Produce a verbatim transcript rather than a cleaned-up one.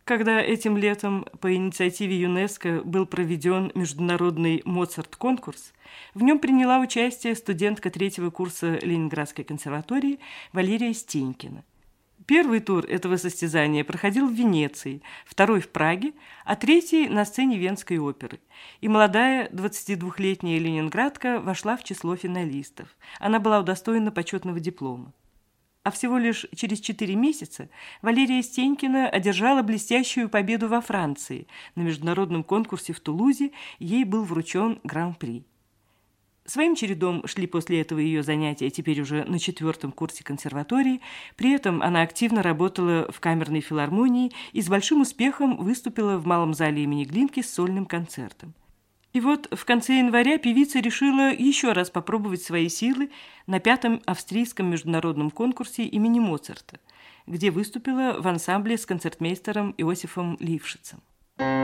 Когда этим летом по инициативе ЮНЕСКО был проведен международный Моцарт-конкурс, в нем приняла участие студентка третьего курса Ленинградской консерватории Валерия Стенькина. Первый тур этого состязания проходил в Венеции, второй в Праге, а третий на сцене Венской оперы. И молодая двадцатидвухлетняя ленинградка вошла в число финалистов. Она была удостоена почетного диплома. А всего лишь через четыре месяца Валерия Стенькина одержала блестящую победу во Франции. На международном конкурсе в Тулузе ей был вручен гран-при. Своим чередом шли после этого ее занятия теперь уже на четвертом курсе консерватории. При этом она активно работала в камерной филармонии и с большим успехом выступила в Малом зале имени Глинки с сольным концертом. И вот в конце января певица решила еще раз попробовать свои силы на пятом австрийском международном конкурсе имени Моцарта, где выступила в ансамбле с концертмейстером Иосифом Лившицем.